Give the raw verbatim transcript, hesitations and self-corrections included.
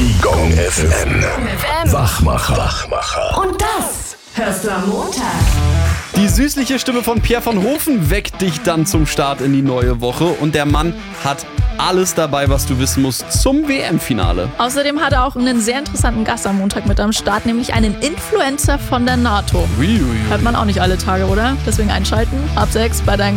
Gong F M. Wachmacher. Wachmacher. Und das hörst du am Montag. Die süßliche Stimme von Pierre von Hofen weckt dich dann zum Start in die neue Woche. Und der Mann hat alles dabei, was du wissen musst zum W M-Finale. Außerdem hat er auch einen sehr interessanten Gast am Montag mit am Start, nämlich einen Influencer von der NATO. Ui, ui, ui. Hört man auch nicht alle Tage, oder? Deswegen einschalten. Ab sechs bei deinen